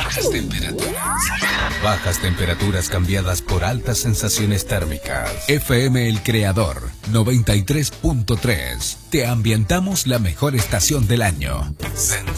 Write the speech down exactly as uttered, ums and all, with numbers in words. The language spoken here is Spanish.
Bajas temperaturas. Bajas temperaturas cambiadas por altas sensaciones térmicas. F M El Creador, noventa y tres punto tres. Te ambientamos la mejor estación del año.